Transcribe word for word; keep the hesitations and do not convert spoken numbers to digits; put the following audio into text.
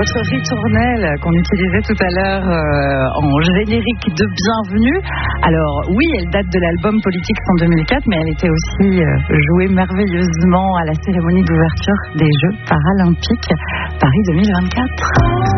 notre ritournelle qu'on utilisait tout à l'heure euh, en générique de Bienvenue. Alors oui, elle date de l'album Politics en deux mille quatre, mais elle était aussi euh, jouée merveilleusement à la cérémonie d'ouverture des Jeux Paralympiques Paris deux mille vingt-quatre.